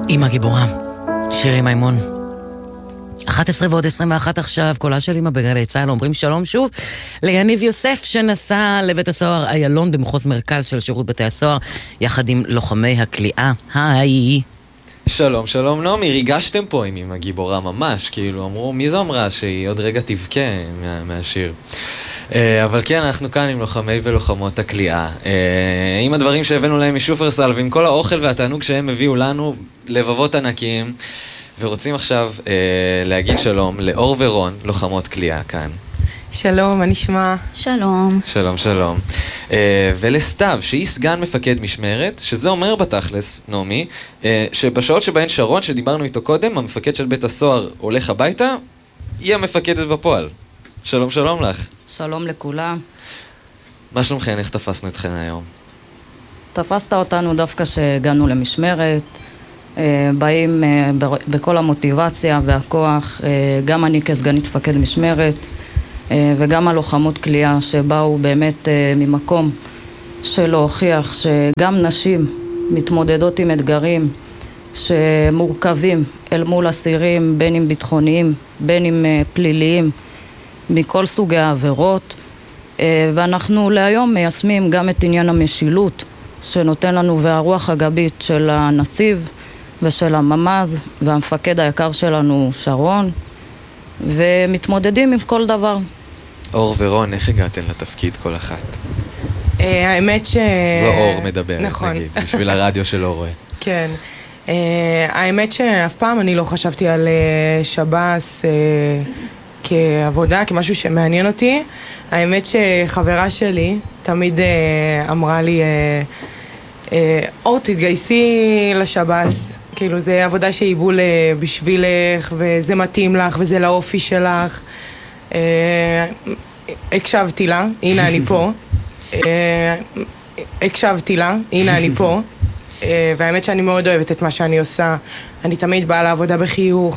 אמא גיבורה, שירי מימון. 11 ועוד 21 עכשיו, קולה של אמא בגלי צהל. אומרים שלום שוב ליניב יוסף שנסע לבית הסוהר איילון במחוז מרכז של שירות בתי הסוהר יחד עם לוחמי הכליאה. היי. שלום, שלום נעמי, ריגשתם פה עם אמא גיבורה ממש, כאילו אמרו, מי זו אמרה שהיא עוד רגע תבכה מהשיר. אבל כן, אנחנו כאן עם לוחמי ולוחמות הכליאה, עם הדברים שהבאנו להם משופרסל ועם כל האוכל והתענוג שהם הביאו לנו, לבבות ענקיים, ורוצים עכשיו להגיד שלום לאור ורון, לוחמות כליאה כאן. שלום, מה נשמע? שלום. שלום, שלום. ולסתיו, שהיא סגן מפקד משמרת, שזה אומר בתכלס, נעמי, שבשעות שבהן שרון, שדיברנו איתו קודם, המפקד של בית הסוהר הולך הביתה, היא המפקדת בפועל. שלום, שלום לך. שלום לכולם. מה שלומכן? איך תפסנו אתכן היום? תפסת אותנו דווקא שהגענו למשמרת, באים בכל המוטיבציה והכוח, גם אני כסגנית מפקד משמרת, וגם הלוחמות כליאה שבאו באמת ממקום של להוכיח שגם נשים מתמודדות עם אתגרים שמורכבים אל מול אסירים, בין אם ביטחוניים, בין אם פליליים, מכל סוגי העבירות, ואנחנו להיום מיישמים גם את עניין המשילות שנותן לנו והרוח הגבית של הנציב ושל הממז והמפקד היקר שלנו שרון, ומתמודדים עם כל דבר. אור ורון, איך הגעתן לתפקיד כל אחת? האמת ש... זו אור מדברת, נכון. נגיד, בשביל הרדיו של אור. כן. האמת שאף פעם אני לא חשבתי על שב"ס כעבודה, כמשהו שמעניין אותי. האמת שחברה שלי תמיד אמרה לי, אור, תתגייסי לשב"ס. כאילו, זה עבודה שהיא בול בשבילך, וזה מתאים לך, וזה לאופי שלך. הקשבתי לה, הנה אני פה. הקשבתי לה, הנה אני פה. והאמת שאני מאוד אוהבת את מה שאני עושה. אני תמיד באה לעבודה בחיוך,